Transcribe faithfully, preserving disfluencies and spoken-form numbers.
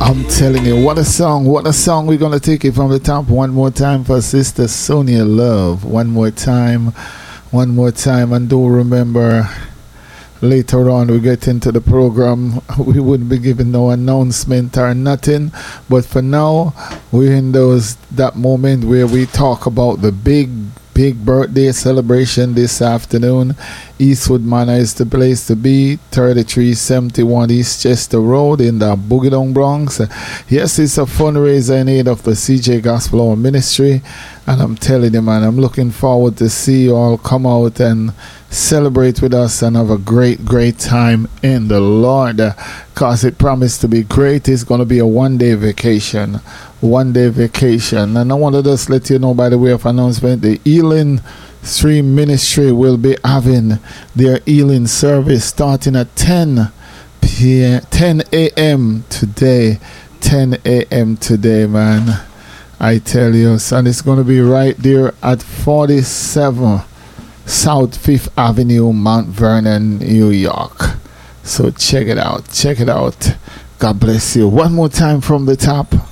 I'm telling you, what a song, what a song. We're going to take it from the top one more time for Sister Sonia Love. One more time, one more time. And do remember, later on we get into the program, we wouldn't be giving no announcement or nothing. But for now, we're in those that moment where we talk about the big Big birthday celebration this afternoon. Eastwood Manor is the place to be. thirty-three seventy-one East Chester Road in the Boogie Down Bronx. Yes, it's a fundraiser in aid of the C J Gospel Hour Ministry. And I'm telling you, man, I'm looking forward to see you all come out and celebrate with us and have a great, great time in the Lord. Because it promised to be great. It's going to be a one-day vacation. One-day vacation. And I want to just let you know, by the way of announcement, the Healing Stream Ministry will be having their healing service starting at ten a.m. today. ten a.m. today, man. I tell you, son, it's going to be right there at forty-seven South Fifth Avenue, Mount Vernon, New York. So check it out. Check it out. God bless you. One more time from the top.